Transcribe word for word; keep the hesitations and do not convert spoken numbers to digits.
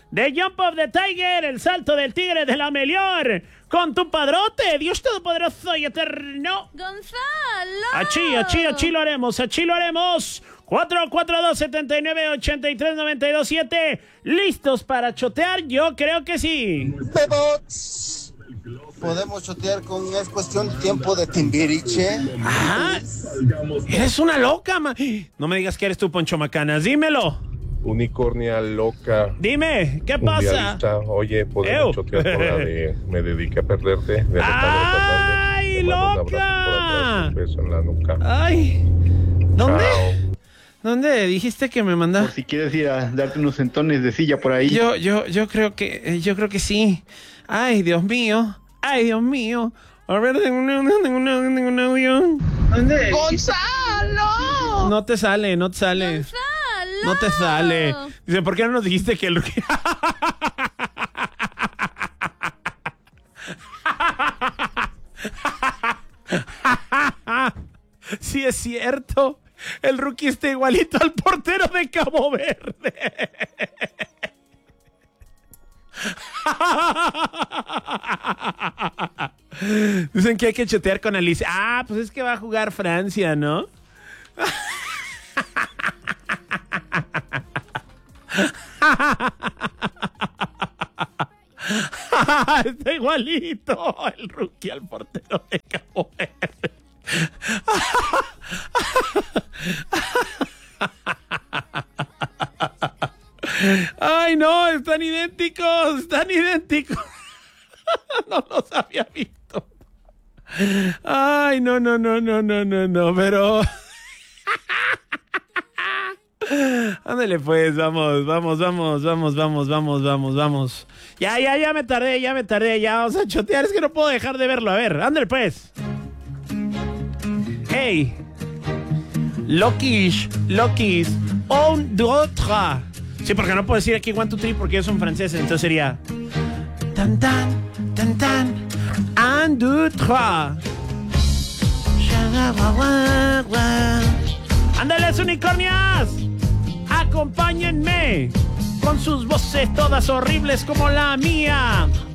de Jump of the Tiger, el salto del tigre de la Melior, con tu padrote, Dios Todopoderoso y Eterno. ¡Gonzalo! Achí, achí, achí lo haremos, achí lo haremos. cuatro cuatro dos, siete nueve, ocho tres, nueve dos, siete. ¿Listos para chotear? Yo creo que sí. Bebots. Podemos chotear con Es Cuestión de Tiempo de Timbiriche. Ah, eres una loca, ma. No me digas que eres tú, Poncho Macanas, dímelo. Unicornia loca. Dime, ¿qué pasa? Oye, podemos Ew. chotear con la de Me dediqué a perderte. De ¡Ay, loca! Un beso en la nuca. Ay, ¿dónde? Chao. ¿Dónde dijiste que me mandaba? Por si quieres ir a darte unos sentones de silla por ahí. Yo, yo, yo creo que, eh, yo creo que sí. Ay, Dios mío. Ay, Dios mío. A ver, tengo un audio, tengo un audio, tengo un audio. ¿Dónde? ¡Gonzalo! No te sale, no te sale. ¡Gonzalo! No te sale. Dice, ¿por qué no nos dijiste que el... Sí es cierto. El rookie está igualito al portero de Cabo Verde. Dicen que hay que chotear con Alicia. Ah, pues es que va a jugar Francia, ¿no? Está igualito el rookie al portero de Cabo Verde. Ay, no, están idénticos, están idénticos. No los había visto. Ay, no, no, no, no, no, no, no, pero... Ándale pues, vamos, vamos, vamos, vamos, vamos, vamos, vamos, vamos. Ya, ya, ya me tardé, ya me tardé, ya vamos a chotear, es que no puedo dejar de verlo. A ver, ándale pues. Hey, Lokish, Lokis, un, deux, trois. Sí, porque no puedo decir aquí one, two, three porque ellos son franceses, entonces sería tan, tan, tan, tan, un, deux, trois. Ándales, unicornias, acompáñenme con sus voces todas horribles como la mía.